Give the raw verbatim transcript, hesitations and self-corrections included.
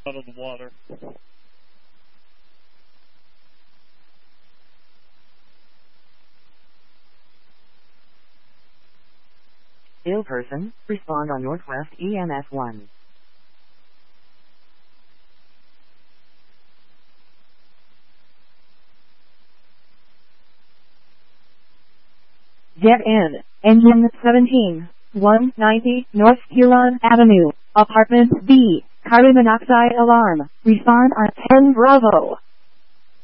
out of the water. Ill person, respond on Northwest E M S one. Get in. Engine seventeen, one ninety North Huron Avenue, Apartment B. Carbon monoxide alarm. Respond on ten Bravo.